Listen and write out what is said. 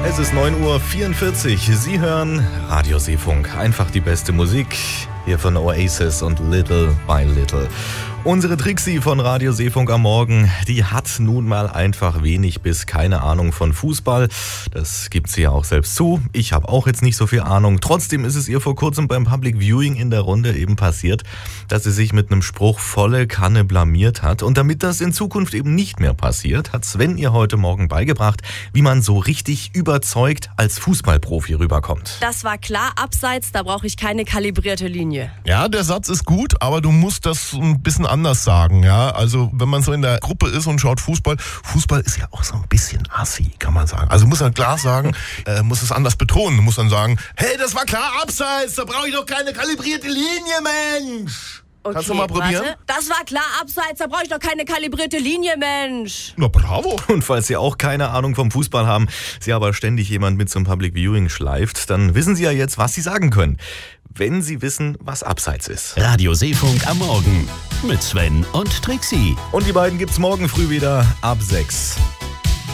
Es ist 9:44 Uhr. Sie hören Radio Seefunk. Einfach die beste Musik. Hier von Oasis und Little by Little. Unsere Trixie von Radio Seefunk am Morgen, die hat nun mal einfach wenig bis keine Ahnung von Fußball. Das gibt sie ja auch selbst zu. Ich habe auch jetzt nicht so viel Ahnung. Trotzdem ist es ihr vor kurzem beim Public Viewing in der Runde eben passiert, dass sie sich mit einem Spruch volle Kanne blamiert hat. Und damit das in Zukunft eben nicht mehr passiert, hat Sven ihr heute Morgen beigebracht, wie man so richtig überzeugt als Fußballprofi rüberkommt. Das war klar, abseits, da brauche ich keine kalibrierte Linie. Ja, der Satz ist gut, aber du musst das ein bisschen anders sagen, ja. Also wenn man so in der Gruppe ist und schaut Fußball ist ja auch so ein bisschen assi, kann man sagen. Also muss man klar sagen, muss es anders betonen. Du musst dann sagen, hey, das war klar abseits, da brauche ich doch keine kalibrierte Linie, Mensch. Okay, kannst du mal probieren? Warte. Das war klar abseits, da brauche ich doch keine kalibrierte Linie, Mensch. Na bravo. Und falls Sie auch keine Ahnung vom Fußball haben, Sie aber ständig jemand mit zum Public Viewing schleift, dann wissen Sie ja jetzt, was Sie sagen können, wenn Sie wissen, was abseits ist. Radio Seefunk am Morgen mit Sven und Trixie. Und die beiden gibt's morgen früh wieder ab 6.